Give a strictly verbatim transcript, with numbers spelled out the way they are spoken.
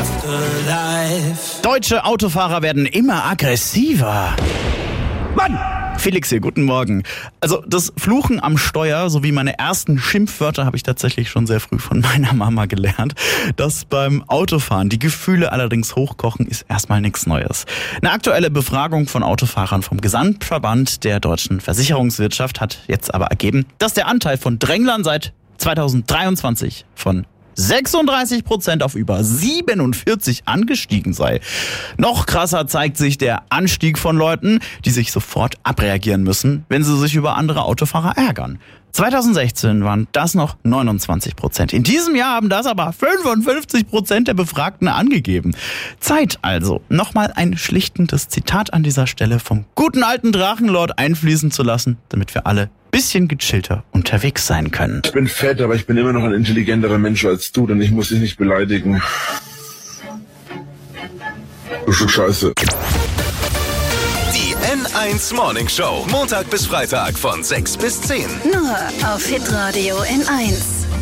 Deutsche Autofahrer werden immer aggressiver. Mann! Felix hier, guten Morgen. Also das Fluchen am Steuer sowie meine ersten Schimpfwörter habe ich tatsächlich schon sehr früh von meiner Mama gelernt. Dass beim Autofahren die Gefühle allerdings hochkochen, ist erstmal nichts Neues. Eine aktuelle Befragung von Autofahrern vom Gesamtverband der deutschen Versicherungswirtschaft hat jetzt aber ergeben, dass der Anteil von Dränglern seit zweitausenddreiundzwanzig von sechsunddreißig Prozent auf über siebenundvierzig angestiegen sei. Noch krasser zeigt sich der Anstieg von Leuten, die sich sofort abreagieren müssen, wenn sie sich über andere Autofahrer ärgern. zweitausendsechzehn waren das noch neunundzwanzig Prozent. In diesem Jahr haben das aber fünfundfünfzig Prozent der Befragten angegeben. Zeit also, nochmal ein schlichtendes Zitat an dieser Stelle vom guten alten Drachenlord einfließen zu lassen, damit wir alle bisschen gechillter unterwegs sein können. Ich bin fett, aber ich bin immer noch ein intelligenterer Mensch als du, denn ich muss dich nicht beleidigen. Du Stück Scheiße. Die N eins Morning Show. Montag bis Freitag von sechs bis zehn. Nur auf Hitradio N eins.